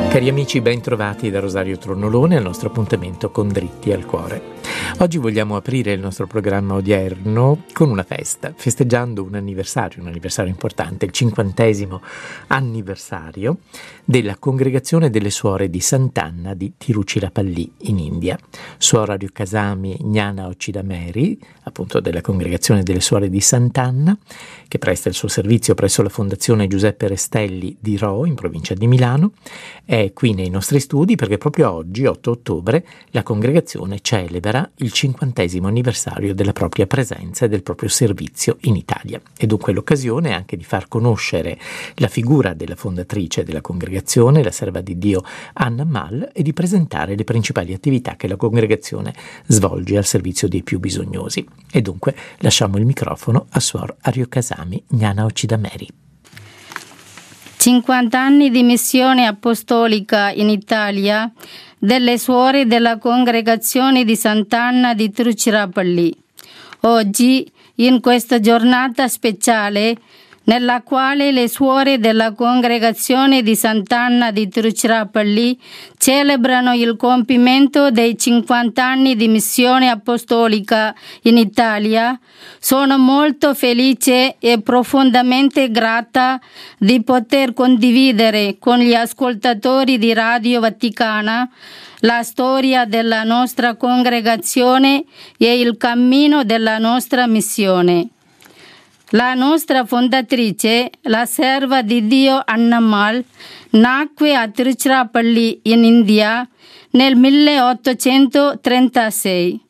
Cari amici, ben trovati da Rosario Tronnolone al nostro appuntamento con Dritti al Cuore. Oggi vogliamo aprire il nostro programma odierno con una festa, festeggiando un anniversario importante, il 50° anniversario della Congregazione delle Suore di Sant'Anna di Tiruchirappalli in India. Suora Ryukasamy Gnana Occidameri, appunto della Congregazione delle Suore di Sant'Anna, che presta il suo servizio presso la Fondazione Giuseppe Restelli di Rho, in provincia di Milano, è qui nei nostri studi perché proprio oggi, 8 ottobre, la congregazione celebra il 50° anniversario della propria presenza e del proprio servizio in Italia. E dunque l'occasione anche di far conoscere la figura della fondatrice della congregazione, la serva di Dio Anna Mal, e di presentare le principali attività che la congregazione svolge al servizio dei più bisognosi. E dunque lasciamo il microfono a Suor Ryukasamy Gnana Occidameri. 50 anni di missione apostolica in Italia delle suore della Congregazione di Sant'Anna di Tiruchirappalli. Oggi, in questa giornata speciale, nella quale le suore della Congregazione di Sant'Anna di Tiruchirappalli celebrano il compimento dei 50 anni di missione apostolica in Italia, sono molto felice e profondamente grata di poter condividere con gli ascoltatori di Radio Vaticana la storia della nostra congregazione e il cammino della nostra missione. La nostra fondatrice, la serva di Dio Anna Mal, nacque a Tiruchirappalli in India nel 1836.